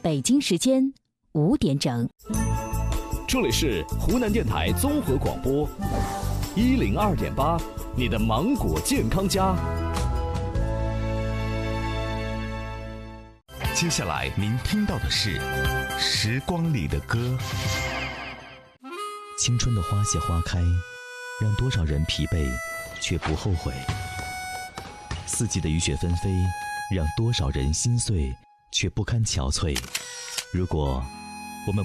北京时间5点整。 这里是湖南电台综合广播102.8，你的芒果健康家。 接下来您听到的是《时光里的歌》。 青春的花谢花开，让多少人疲惫却不后悔；四季的雨雪纷飞，让多少人心碎却不堪憔悴。如果